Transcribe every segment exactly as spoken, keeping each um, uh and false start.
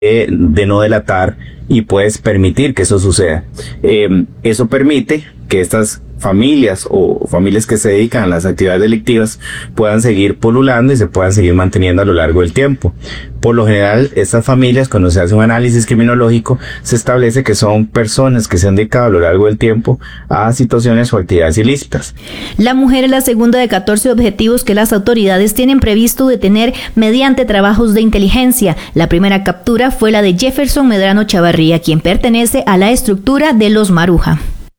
de, de no delatar y puedes permitir que eso suceda. Eh, eso permite que estas familias o familias que se dedican a las actividades delictivas puedan seguir pululando y se puedan seguir manteniendo a lo largo del tiempo. Por lo general, estas familias, cuando se hace un análisis criminológico, se establece que son personas que se han dedicado a lo largo del tiempo a situaciones o actividades ilícitas. La mujer es la segunda de catorce objetivos que las autoridades tienen previsto detener mediante trabajos de inteligencia. La primera captura fue la de Jefferson Medrano Chavarría, quien pertenece a la estructura de los Maruja.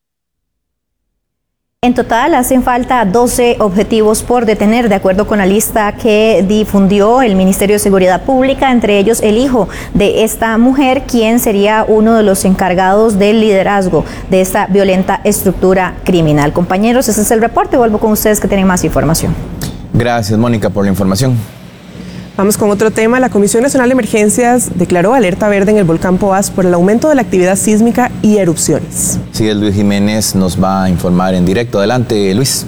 En total hacen falta doce objetivos por detener, de acuerdo con la lista que difundió el Ministerio de Seguridad Pública, entre ellos el hijo de esta mujer, quien sería uno de los encargados del liderazgo de esta violenta estructura criminal. Compañeros, ese es el reporte. Vuelvo con ustedes que tienen más información. Gracias, Mónica, por la información. Vamos con otro tema. La Comisión Nacional de Emergencias declaró alerta verde en el volcán Poás por el aumento de la actividad sísmica y erupciones. Sí, Luis Jiménez nos va a informar en directo. Adelante, Luis.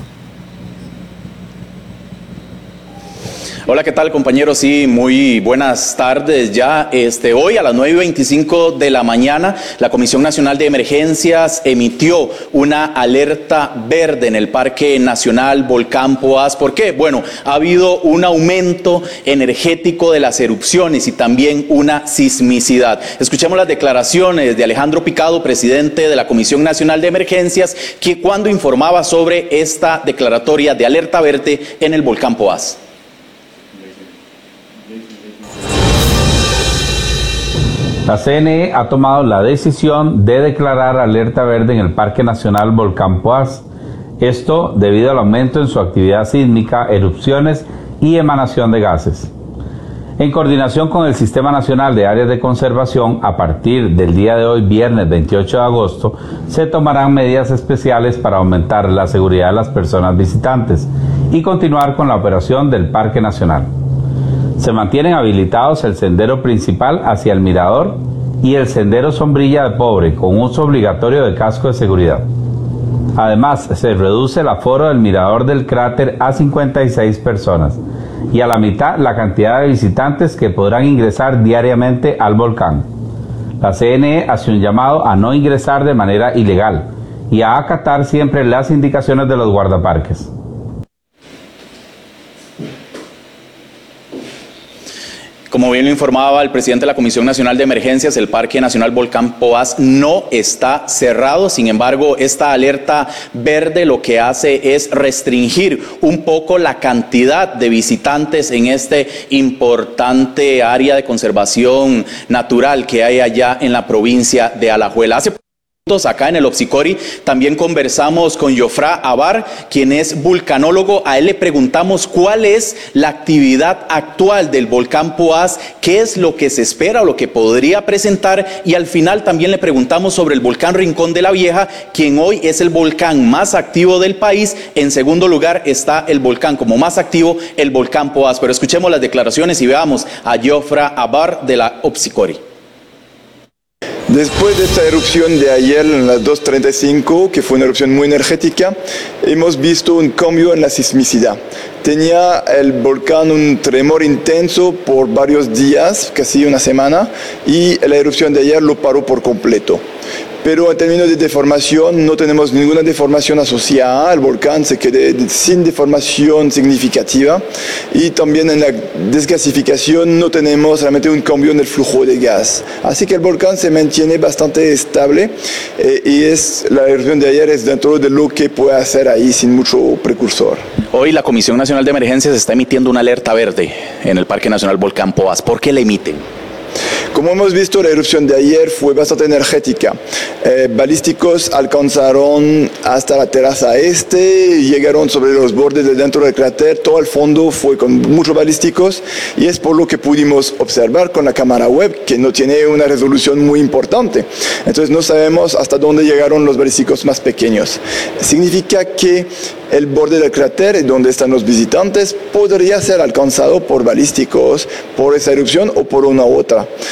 Hola, ¿qué tal, compañeros? Sí, muy buenas tardes. Ya este, hoy a las nueve y veinticinco de la mañana, la Comisión Nacional de Emergencias emitió una alerta verde en el Parque Nacional Volcán Poás. ¿Por qué? Bueno, ha habido un aumento energético de las erupciones y también una sismicidad. Escuchemos las declaraciones de Alejandro Picado, presidente de la Comisión Nacional de Emergencias, que cuando informaba sobre esta declaratoria de alerta verde en el Volcán Poás. La C N E ha tomado la decisión de declarar alerta verde en el Parque Nacional Volcán Poás. Esto debido al aumento en su actividad sísmica, erupciones y emanación de gases. En coordinación con el Sistema Nacional de Áreas de Conservación, a partir del día de hoy, viernes veintiocho de agosto, se tomarán medidas especiales para aumentar la seguridad de las personas visitantes y continuar con la operación del Parque Nacional. Se mantienen habilitados el sendero principal hacia el mirador y el sendero Sombrilla de Pobre, con uso obligatorio de casco de seguridad. Además, se reduce el aforo del mirador del cráter a cincuenta y seis personas y a la mitad la cantidad de visitantes que podrán ingresar diariamente al volcán. La C N E hace un llamado a no ingresar de manera ilegal y a acatar siempre las indicaciones de los guardaparques. Como bien lo informaba el presidente de la Comisión Nacional de Emergencias, el Parque Nacional Volcán Poás no está cerrado. Sin embargo, esta alerta verde lo que hace es restringir un poco la cantidad de visitantes en este importante área de conservación natural que hay allá en la provincia de Alajuela. Hace acá en el Opsicori también conversamos con Jofra Abar, quien es vulcanólogo. A él le preguntamos cuál es la actividad actual del volcán Poás, qué es lo que se espera o lo que podría presentar, y al final también le preguntamos sobre el volcán Rincón de la Vieja, quien hoy es el volcán más activo del país. En segundo lugar está el volcán como más activo, el volcán Poás. Pero escuchemos las declaraciones y veamos a Jofra Abar de la Opsicori. Después de esta erupción de ayer en las dos treinta y cinco, que fue una erupción muy energética, hemos visto un cambio en la sismicidad. Tenía el volcán un tremor intenso por varios días, casi una semana, y la erupción de ayer lo paró por completo. Pero en términos de deformación no tenemos ninguna deformación asociada al volcán, se quedó sin deformación significativa, y también en la desgasificación no tenemos realmente un cambio en el flujo de gas. Así que el volcán se mantiene bastante estable eh, y es, la erupción de ayer es dentro de lo que puede hacer ahí sin mucho precursor. Hoy la Comisión Nacional de Emergencias está emitiendo una alerta verde en el Parque Nacional Volcán Poás. ¿Por qué la emiten? Como hemos visto, la erupción de ayer fue bastante energética. Eh, balísticos alcanzaron hasta la terraza este, llegaron sobre los bordes de dentro del cráter, todo el fondo fue con muchos balísticos, y es por lo que pudimos observar con la cámara web, que no tiene una resolución muy importante. Entonces no sabemos hasta dónde llegaron los balísticos más pequeños. Significa que el borde del cráter, donde están los visitantes, podría ser alcanzado por balísticos, por esa erupción o por una u otra.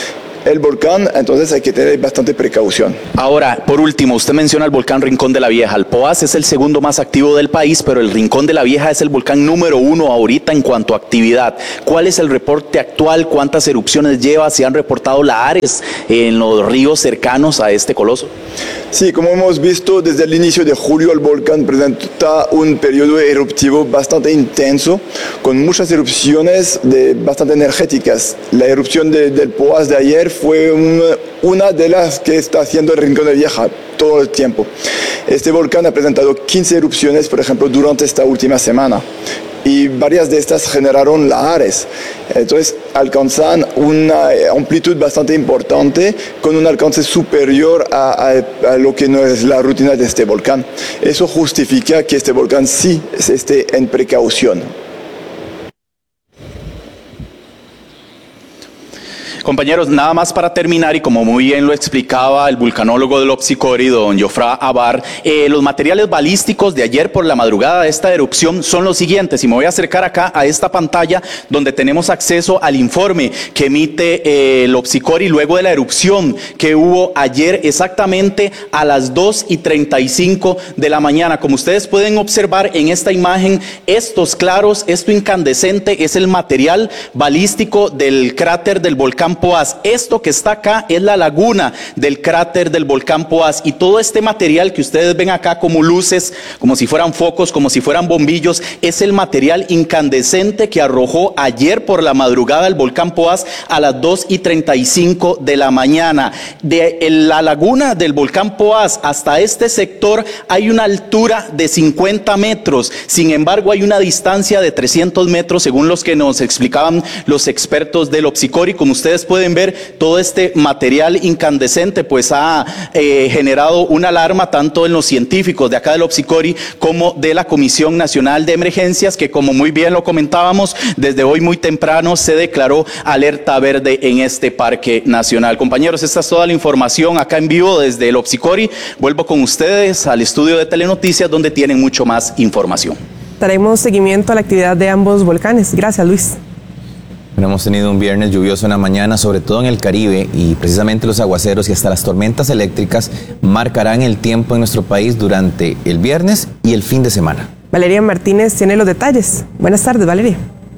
el volcán, entonces hay que tener bastante precaución. Ahora, por último, usted menciona el volcán Rincón de la Vieja. El Poás es el segundo más activo del país, pero el Rincón de la Vieja es el volcán número uno ahorita en cuanto a actividad. ¿Cuál es el reporte actual? ¿Cuántas erupciones lleva? ¿Se han reportado lahares en los ríos cercanos a este coloso? Sí, como hemos visto, desde el inicio de julio el volcán presenta un periodo eruptivo bastante intenso, con muchas erupciones de, bastante energéticas. La erupción de, del Poás de ayer fue una, una de las que está haciendo el Rincón de la Vieja todo el tiempo. Este volcán ha presentado quince erupciones, por ejemplo, durante esta última semana. Y varias de estas generaron lahares. Entonces alcanzan una amplitud bastante importante con un alcance superior a, a, a lo que no es la rutina de este volcán. Eso justifica que este volcán sí esté en precaución. Compañeros, nada más para terminar, y como muy bien lo explicaba el vulcanólogo del Opsicori, don Jofra Abar, eh, los materiales balísticos de ayer por la madrugada de esta erupción son los siguientes, y me voy a acercar acá a esta pantalla donde tenemos acceso al informe que emite eh, el Opsicori luego de la erupción que hubo ayer exactamente a las dos y treinta y cinco de la mañana. Como ustedes pueden observar en esta imagen, estos claros, esto incandescente es el material balístico del cráter del volcán Poás. Esto que está acá es la laguna del cráter del volcán Poás, y todo este material que ustedes ven acá como luces, como si fueran focos, como si fueran bombillos, es el material incandescente que arrojó ayer por la madrugada el volcán Poás a las dos y treinta y cinco de la mañana. De la laguna del volcán Poás hasta este sector hay una altura de cincuenta metros, sin embargo hay una distancia de trescientos metros según los que nos explicaban los expertos del Opsicori. Como ustedes pueden ver, todo este material incandescente pues ha eh, generado una alarma tanto en los científicos de acá del Opsicori como de la Comisión Nacional de Emergencias, que como muy bien lo comentábamos, desde hoy muy temprano se declaró alerta verde en este parque nacional. Compañeros, esta es toda la información acá en vivo desde el Opsicori. Vuelvo con ustedes al estudio de Telenoticias donde tienen mucho más información. Daremos seguimiento a la actividad de ambos volcanes. Gracias, Luis. Hemos tenido un viernes lluvioso en la mañana, sobre todo en el Caribe, y precisamente los aguaceros y hasta las tormentas eléctricas marcarán el tiempo en nuestro país durante el viernes y el fin de semana. Valeria Martínez tiene los detalles. Buenas tardes, Valeria.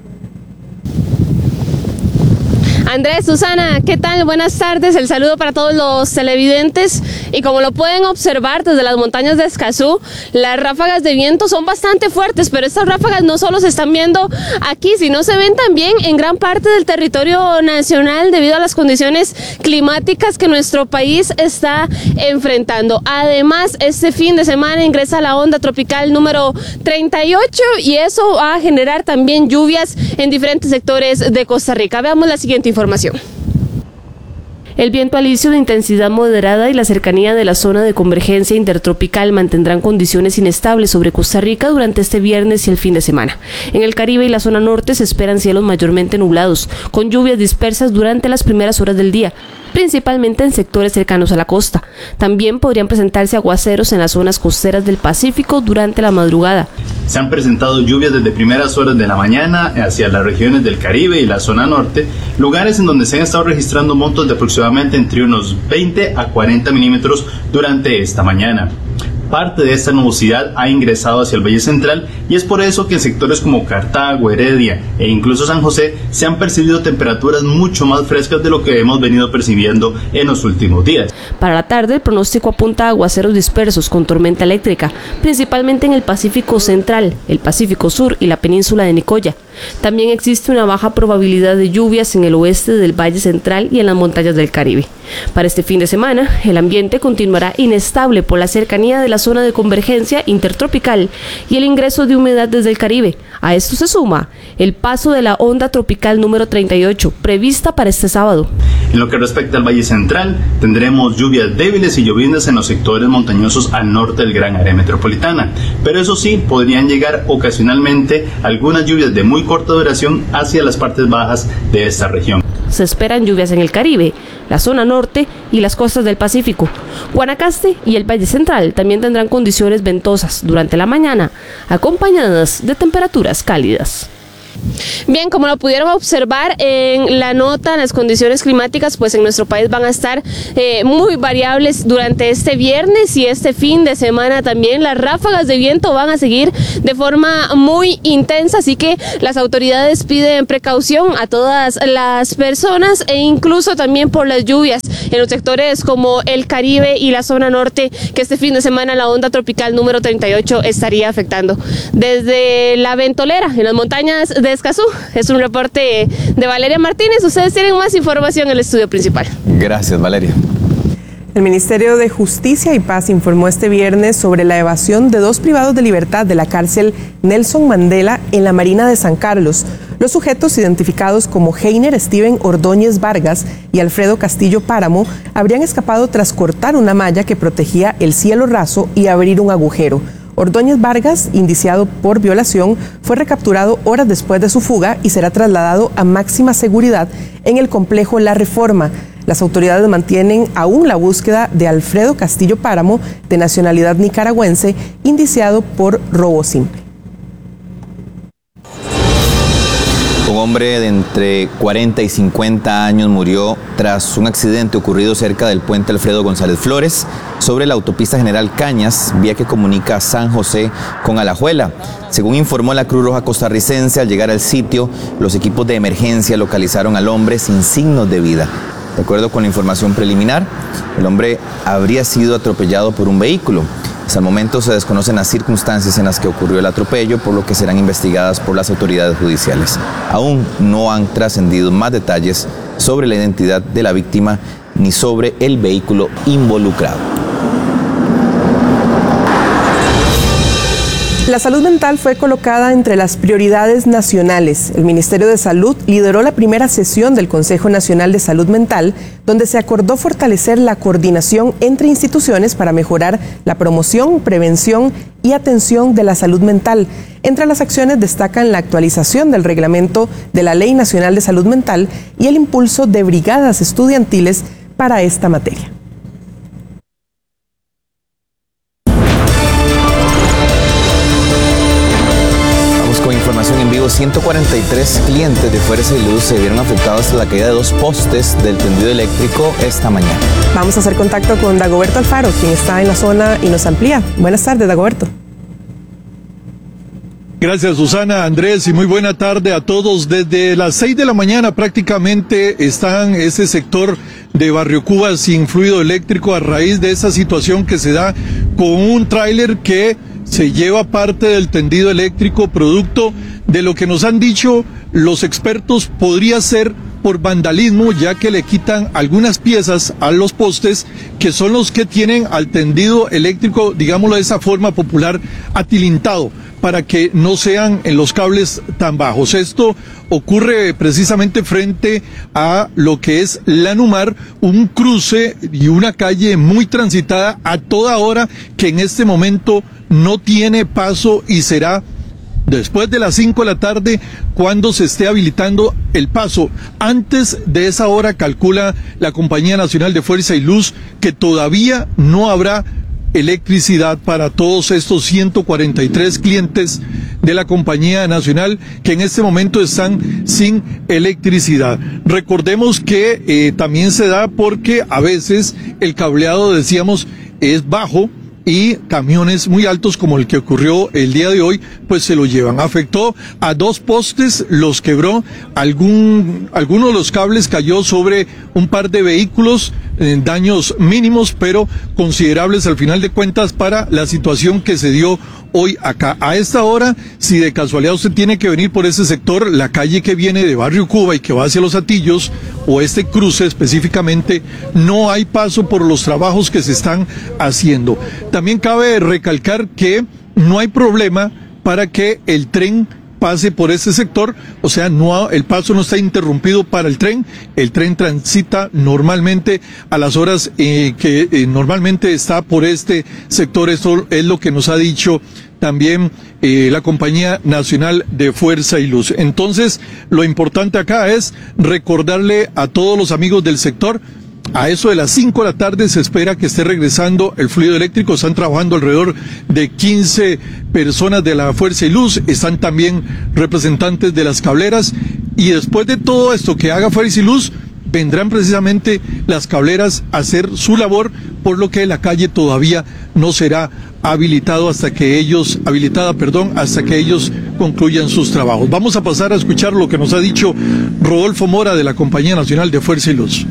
Andrés, Susana, ¿qué tal? Buenas tardes, el saludo para todos los televidentes, y como lo pueden observar desde las montañas de Escazú, las ráfagas de viento son bastante fuertes, pero estas ráfagas no solo se están viendo aquí, sino se ven también en gran parte del territorio nacional debido a las condiciones climáticas que nuestro país está enfrentando. Además, este fin de semana ingresa la onda tropical número treinta y ocho y eso va a generar también lluvias en diferentes sectores de Costa Rica. Veamos la siguiente información. El viento alisio de intensidad moderada y la cercanía de la zona de convergencia intertropical mantendrán condiciones inestables sobre Costa Rica durante este viernes y el fin de semana. En el Caribe y la zona norte se esperan cielos mayormente nublados, con lluvias dispersas durante las primeras horas del día, principalmente en sectores cercanos a la costa. También podrían presentarse aguaceros en las zonas costeras del Pacífico durante la madrugada. Se han presentado lluvias desde primeras horas de la mañana hacia las regiones del Caribe y la zona norte, lugares en donde se han estado registrando montos de aproximadamente entre unos veinte a cuarenta milímetros durante esta mañana. Parte de esta nubosidad ha ingresado hacia el Valle Central y es por eso que en sectores como Cartago, Heredia e incluso San José se han percibido temperaturas mucho más frescas de lo que hemos venido percibiendo en los últimos días. Para la tarde, el pronóstico apunta a aguaceros dispersos con tormenta eléctrica, principalmente en el Pacífico Central, el Pacífico Sur y la península de Nicoya. También existe una baja probabilidad de lluvias en el oeste del Valle Central y en las montañas del Caribe. Para este fin de semana, el ambiente continuará inestable por la cercanía de la zona de convergencia intertropical y el ingreso de humedad desde el Caribe. A esto se suma el paso de la onda tropical número treinta y ocho, prevista para este sábado. En lo que respecta al Valle Central, tendremos lluvias débiles y lloviendas en los sectores montañosos al norte del gran área metropolitana, pero eso sí, podrían llegar ocasionalmente algunas lluvias de muy corta duración hacia las partes bajas de esta región. Se esperan lluvias en el Caribe, la zona norte y las costas del Pacífico. Guanacaste y el Valle Central también tendrán condiciones ventosas durante la mañana, acompañadas de temperaturas cálidas. Bien, como lo pudieron observar en la nota, las condiciones climáticas pues en nuestro país van a estar eh, muy variables durante este viernes y este fin de semana también. Las ráfagas de viento van a seguir de forma muy intensa, así que las autoridades piden precaución a todas las personas e incluso también por las lluvias en los sectores como el Caribe y la zona norte, que este fin de semana la onda tropical número treinta y ocho estaría afectando. Desde la Ventolera, en las montañas de Escazú, es un reporte de Valeria Martínez. Ustedes tienen más información en el estudio principal. Gracias, Valeria. El Ministerio de Justicia y Paz informó este viernes sobre la evasión de dos privados de libertad de la cárcel Nelson Mandela en la Marina de San Carlos. Los sujetos, identificados como Heiner Steven Ordóñez Vargas y Alfredo Castillo Páramo, habrían escapado tras cortar una malla que protegía el cielo raso y abrir un agujero. Ordóñez Vargas, indiciado por violación, fue recapturado horas después de su fuga y será trasladado a máxima seguridad en el complejo La Reforma. Las autoridades mantienen aún la búsqueda de Alfredo Castillo Páramo, de nacionalidad nicaragüense, indiciado por robo simple. Un hombre de entre cuarenta y cincuenta años murió tras un accidente ocurrido cerca del puente Alfredo González Flores sobre la autopista General Cañas, vía que comunica San José con Alajuela. Según informó la Cruz Roja costarricense, al llegar al sitio, los equipos de emergencia localizaron al hombre sin signos de vida. De acuerdo con la información preliminar, el hombre habría sido atropellado por un vehículo. Hasta el momento se desconocen las circunstancias en las que ocurrió el atropello, por lo que serán investigadas por las autoridades judiciales. Aún no han trascendido más detalles sobre la identidad de la víctima ni sobre el vehículo involucrado. La salud mental fue colocada entre las prioridades nacionales. El Ministerio de Salud lideró la primera sesión del Consejo Nacional de Salud Mental, donde se acordó fortalecer la coordinación entre instituciones para mejorar la promoción, prevención y atención de la salud mental. Entre las acciones destacan la actualización del reglamento de la Ley Nacional de Salud Mental y el impulso de brigadas estudiantiles para esta materia. Información en vivo, ciento cuarenta y tres clientes de Fuerza y Luz se vieron afectados tras la caída de dos postes del tendido eléctrico esta mañana. Vamos a hacer contacto con Dagoberto Alfaro, quien está en la zona y nos amplía. Buenas tardes, Dagoberto. Gracias, Susana, Andrés, y muy buena tarde a todos. Desde las seis de la mañana prácticamente están ese sector de Barrio Cuba sin fluido eléctrico a raíz de esa situación que se da con un tráiler que se lleva parte del tendido eléctrico, producto de lo que nos han dicho los expertos podría ser por vandalismo, ya que le quitan algunas piezas a los postes que son los que tienen al tendido eléctrico, digámoslo de esa forma popular, atilintado, para que no sean en los cables tan bajos. Esto ocurre precisamente frente a lo que es la Numar, un cruce y una calle muy transitada a toda hora que en este momento no tiene paso y será después de las cinco de la tarde cuando se esté habilitando el paso. Antes de esa hora calcula la Compañía Nacional de Fuerza y Luz que todavía no habrá electricidad para todos estos ciento cuarenta y tres clientes de la Compañía Nacional que en este momento están sin electricidad. Recordemos que eh, también se da porque a veces el cableado, decíamos, es bajo y camiones muy altos como el que ocurrió el día de hoy, pues se lo llevan. Afectó a dos postes, los quebró, algún, alguno de los cables cayó sobre un par de vehículos, eh, daños mínimos, pero considerables al final de cuentas para la situación que se dio hoy acá. A esta hora, si de casualidad usted tiene que venir por ese sector, la calle que viene de Barrio Cuba y que va hacia Los Atillos, o este cruce específicamente, no hay paso por los trabajos que se están haciendo. También cabe recalcar que no hay problema para que el tren pase por ese sector, o sea, no, el paso no está interrumpido para el tren, el tren transita normalmente a las horas eh, que eh, normalmente está por este sector. Esto es lo que nos ha dicho también eh, la Compañía Nacional de Fuerza y Luz. Entonces, lo importante acá es recordarle a todos los amigos del sector A eso de las cinco de la tarde se espera que esté regresando el fluido eléctrico. Están trabajando alrededor de quince personas de la Fuerza y Luz. Están también representantes de las cableras. Y después de todo esto que haga Fuerza y Luz, vendrán precisamente las cableras a hacer su labor, por lo que la calle todavía no será habilitado hasta que ellos, habilitada, perdón, hasta que ellos concluyan sus trabajos. Vamos a pasar a escuchar lo que nos ha dicho Rodolfo Mora de la Compañía Nacional de Fuerza y Luz.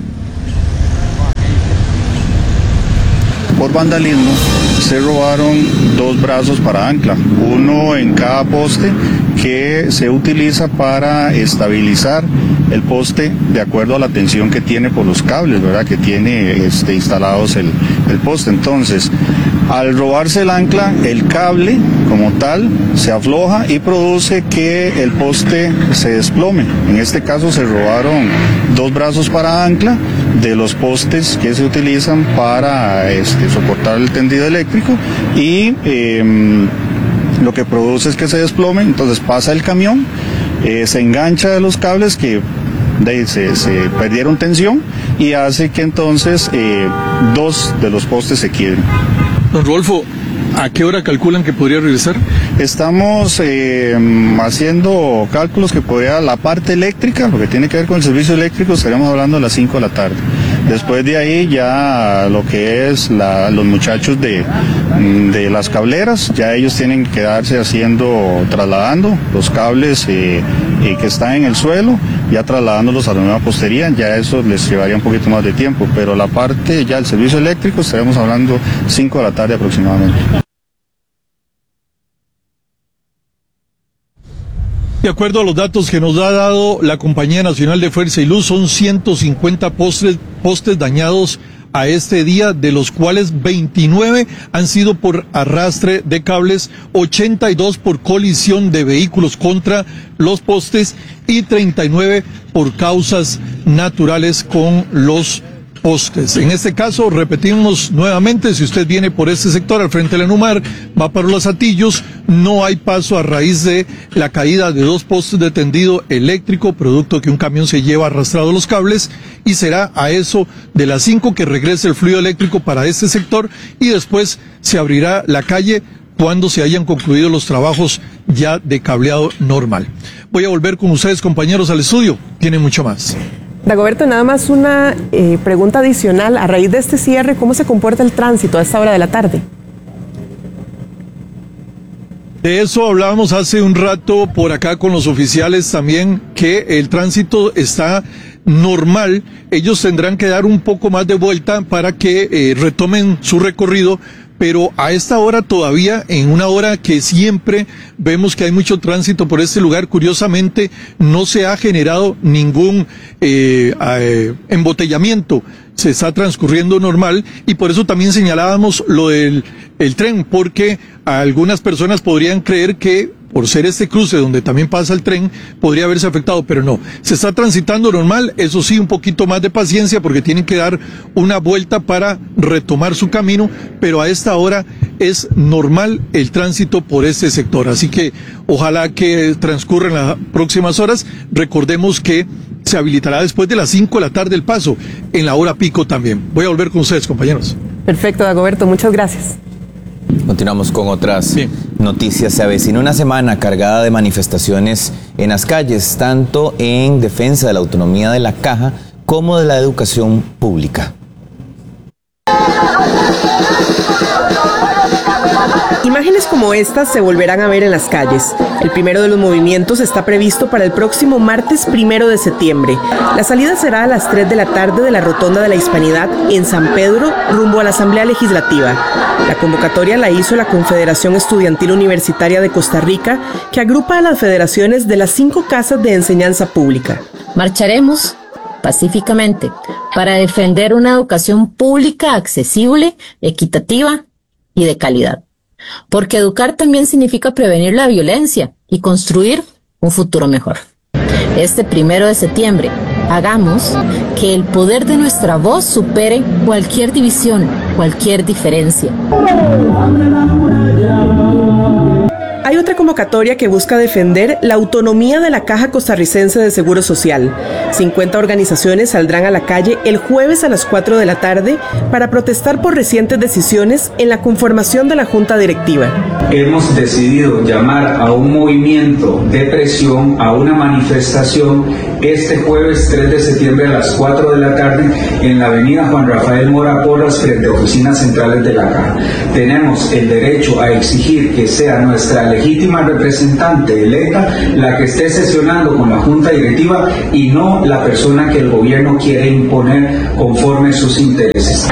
Por vandalismo se robaron dos brazos para ancla, uno en cada poste, que se utiliza para estabilizar el poste de acuerdo a la tensión que tiene por los cables, ¿verdad? Que tiene este, instalados el, el poste. Entonces, al robarse el ancla, el cable como tal se afloja y produce que el poste se desplome. En este caso se robaron dos brazos para ancla de los postes que se utilizan para este, soportar el tendido eléctrico y eh, lo que produce es que se desplome. Entonces pasa el camión, eh, se engancha de los cables que de, se, se perdieron tensión y hace que entonces eh, dos de los postes se quiebren. Don Rodolfo, ¿a qué hora calculan que podría regresar? Estamos eh, haciendo cálculos que podría, la parte eléctrica, lo que tiene que ver con el servicio eléctrico, estaremos hablando a las cinco de la tarde. Después de ahí ya lo que es la, los muchachos de, de las cableras, ya ellos tienen que quedarse haciendo, trasladando los cables eh, eh, que están en el suelo, ya trasladándolos a la nueva postería, ya eso les llevaría un poquito más de tiempo, pero la parte ya el servicio eléctrico estaremos hablando cinco de la tarde aproximadamente. De acuerdo a los datos que nos ha dado la Compañía Nacional de Fuerza y Luz, son ciento cincuenta postes, postes dañados a este día, de los cuales veintinueve han sido por arrastre de cables, ochenta y dos por colisión de vehículos contra los postes y treinta y nueve por causas naturales con los postes. En este caso, repetimos nuevamente, si usted viene por este sector al frente de la Numar, va para los Atillos, no hay paso a raíz de la caída de dos postes de tendido eléctrico, producto que un camión se lleva arrastrado los cables, y será a eso de las cinco que regrese el fluido eléctrico para este sector y después se abrirá la calle cuando se hayan concluido los trabajos ya de cableado normal. Voy a volver con ustedes, compañeros, al estudio. Tiene mucho más. Dagoberto, nada más una eh, pregunta adicional. A raíz de este cierre, ¿cómo se comporta el tránsito a esta hora de la tarde? De eso hablábamos hace un rato por acá con los oficiales también, que el tránsito está normal. Ellos tendrán que dar un poco más de vuelta para que eh, retomen su recorrido, pero a esta hora todavía, en una hora que siempre vemos que hay mucho tránsito por este lugar, curiosamente no se ha generado ningún eh, eh, embotellamiento, se está transcurriendo normal, y por eso también señalábamos lo del el tren, porque algunas personas podrían creer que por ser este cruce donde también pasa el tren, podría haberse afectado, pero no. Se está transitando normal, eso sí, un poquito más de paciencia porque tienen que dar una vuelta para retomar su camino, pero a esta hora es normal el tránsito por este sector. Así que ojalá que transcurra en las próximas horas. Recordemos que se habilitará después de las cinco de la tarde el paso, en la hora pico también. Voy a volver con ustedes, compañeros. Perfecto, Dagoberto, muchas gracias. Continuamos con otras sí. noticias. Se avecina una semana cargada de manifestaciones en las calles, tanto en defensa de la autonomía de la caja como de la educación pública. Imágenes como estas se volverán a ver en las calles. El primero de los movimientos está previsto para el próximo martes primero de septiembre. La salida será a las tres de la tarde de la Rotonda de la Hispanidad en San Pedro, rumbo a la Asamblea Legislativa. La convocatoria la hizo la Confederación Estudiantil Universitaria de Costa Rica, que agrupa a las federaciones de las cinco casas de enseñanza pública. Marcharemos pacíficamente para defender una educación pública accesible, equitativa y de calidad. Porque educar también significa prevenir la violencia y construir un futuro mejor. Este primero de septiembre, hagamos que el poder de nuestra voz supere cualquier división, cualquier diferencia. Hay otra convocatoria que busca defender la autonomía de la Caja Costarricense de Seguro Social. cincuenta organizaciones saldrán a la calle el jueves a las cuatro de la tarde para protestar por recientes decisiones en la conformación de la Junta Directiva. Hemos decidido llamar a un movimiento de presión, a una manifestación este jueves tres de septiembre a las cuatro de la tarde en la avenida Juan Rafael Mora Porras frente a oficinas centrales de la Caja. Tenemos el derecho a exigir que sea nuestra legítima representante electa la que esté sesionando con la Junta Directiva y no la persona que el gobierno quiere imponer conforme a sus intereses.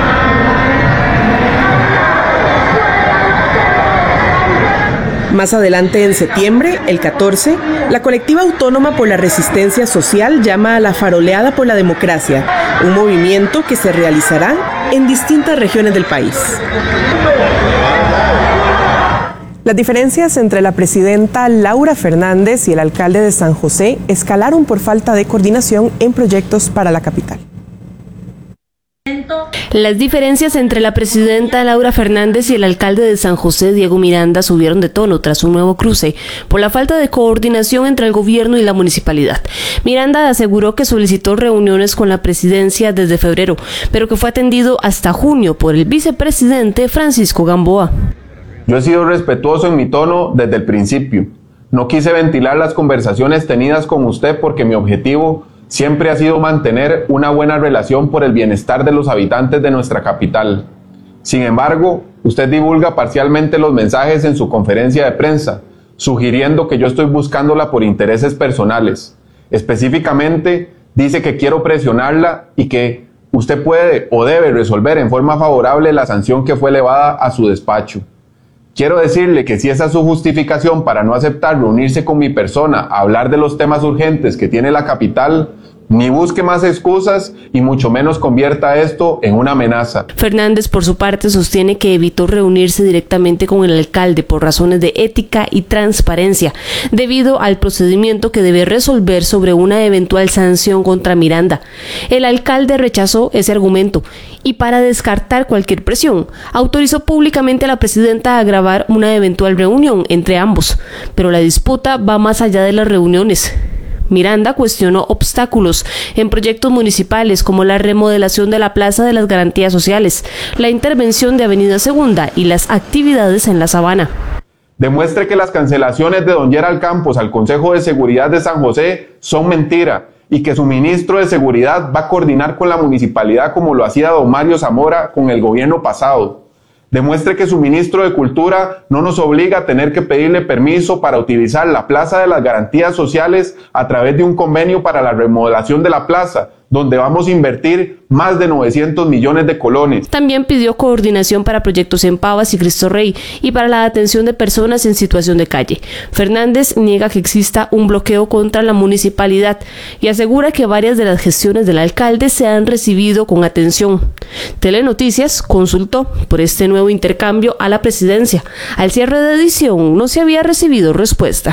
Más adelante en septiembre, el catorce, la colectiva autónoma por la resistencia social llama a la faroleada por la democracia, un movimiento que se realizará en distintas regiones del país. Las diferencias entre la presidenta Laura Fernández y el alcalde de San José escalaron por falta de coordinación en proyectos para la capital. Las diferencias entre la presidenta Laura Fernández y el alcalde de San José, Diego Miranda, subieron de tono tras un nuevo cruce por la falta de coordinación entre el gobierno y la municipalidad. Miranda aseguró que solicitó reuniones con la presidencia desde febrero, pero que fue atendido hasta junio por el vicepresidente Francisco Gamboa. Yo he sido respetuoso en mi tono desde el principio. No quise ventilar las conversaciones tenidas con usted porque mi objetivo siempre ha sido mantener una buena relación por el bienestar de los habitantes de nuestra capital. Sin embargo, usted divulga parcialmente los mensajes en su conferencia de prensa, sugiriendo que yo estoy buscándola por intereses personales. Específicamente, dice que quiero presionarla y que usted puede o debe resolver en forma favorable la sanción que fue elevada a su despacho. Quiero decirle que si esa es su justificación para no aceptar reunirse con mi persona a hablar de los temas urgentes que tiene la capital, ni busque más excusas y mucho menos convierta esto en una amenaza. Fernández, por su parte, sostiene que evitó reunirse directamente con el alcalde por razones de ética y transparencia, debido al procedimiento que debe resolver sobre una eventual sanción contra Miranda. El alcalde rechazó ese argumento y, para descartar cualquier presión, autorizó públicamente a la presidenta a grabar una eventual reunión entre ambos, pero la disputa va más allá de las reuniones. Miranda cuestionó obstáculos en proyectos municipales como la remodelación de la Plaza de las Garantías Sociales, la intervención de Avenida Segunda y las actividades en la Sabana. Demuestre que las cancelaciones de don Gerald Campos al Consejo de Seguridad de San José son mentira y que su ministro de Seguridad va a coordinar con la municipalidad como lo hacía don Mario Zamora con el gobierno pasado. Demuestre que su ministro de Cultura no nos obliga a tener que pedirle permiso para utilizar la Plaza de las Garantías Sociales a través de un convenio para la remodelación de la plaza, donde vamos a invertir más de novecientos millones de colones. También pidió coordinación para proyectos en Pavas y Cristo Rey y para la atención de personas en situación de calle. Fernández niega que exista un bloqueo contra la municipalidad y asegura que varias de las gestiones del alcalde se han recibido con atención. Telenoticias consultó por este nuevo intercambio a la presidencia. Al cierre de edición no se había recibido respuesta.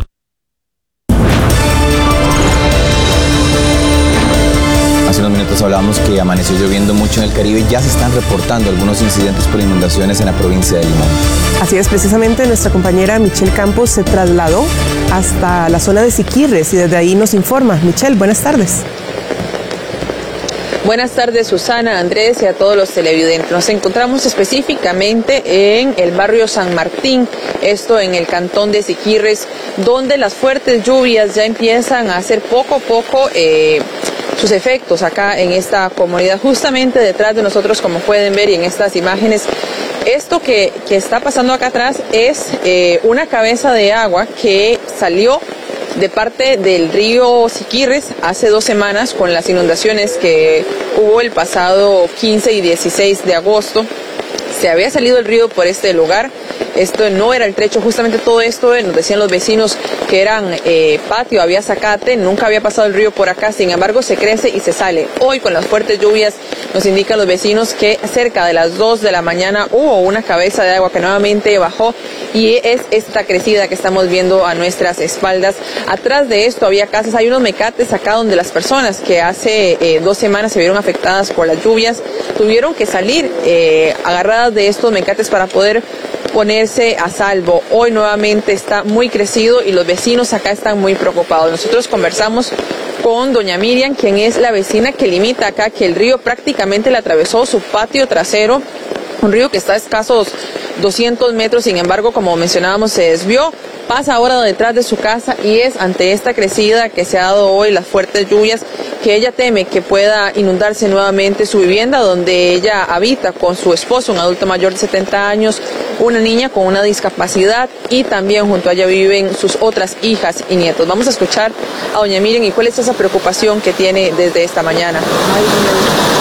Hace unos minutos hablábamos que amaneció lloviendo mucho en el Caribe y ya se están reportando algunos incidentes por inundaciones en la provincia de Limón. Así es, precisamente nuestra compañera Michelle Campos se trasladó hasta la zona de Siquirres y desde ahí nos informa. Michelle, buenas tardes. Buenas tardes, Susana, Andrés y a todos los televidentes. Nos encontramos específicamente en el barrio San Martín, esto en el cantón de Siquirres, donde las fuertes lluvias ya empiezan a hacer poco a poco eh, sus efectos acá en esta comunidad. Justamente detrás de nosotros, como pueden ver y en estas imágenes, esto que, que está pasando acá atrás es eh, una cabeza de agua que salió de parte del río Siquirres hace dos semanas con las inundaciones que hubo el pasado quince y dieciséis de agosto. Se había salido el río por este lugar. Esto no era el trecho, justamente todo esto, eh, nos decían los vecinos que eran eh, patio, había zacate, nunca había pasado el río por acá, sin embargo se crece y se sale. Hoy con las fuertes lluvias nos indican los vecinos que cerca de las dos de la mañana hubo una cabeza de agua que nuevamente bajó y es esta crecida que estamos viendo a nuestras espaldas. Atrás de esto había casas, hay unos mecates acá donde las personas que hace eh, dos semanas se vieron afectadas por las lluvias tuvieron que salir eh, agarradas de estos mecates para poder ponerse a salvo. Hoy nuevamente está muy crecido y los vecinos acá están muy preocupados. Nosotros conversamos con doña Miriam, quien es la vecina que limita acá, que el río prácticamente le atravesó su patio trasero, un río que está a escasos doscientos metros, sin embargo, como mencionábamos, se desvió, pasa ahora detrás de su casa y es ante esta crecida que se ha dado hoy, las fuertes lluvias, que ella teme que pueda inundarse nuevamente su vivienda donde ella habita con su esposo, un adulto mayor de setenta años, una niña con una discapacidad y también junto a ella viven sus otras hijas y nietos. Vamos a escuchar a doña Miriam y cuál es esa preocupación que tiene desde esta mañana.